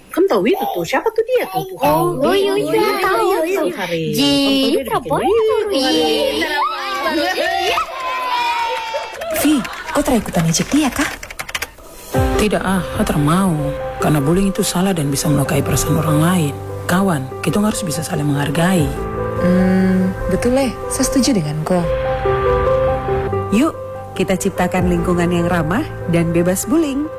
Kamu tahu itu tuh, siapa tuh dia tuh? Iya, tahu. Ji, Vi, kau terakhir ikutan ejek dia kah? Tidak Hatra mau. Karena bullying itu salah dan bisa melukai perasaan orang lain. Kawan, kita harus bisa saling menghargai. Betul saya setuju dengan kau. Yuk, kita ciptakan lingkungan yang ramah dan bebas bullying.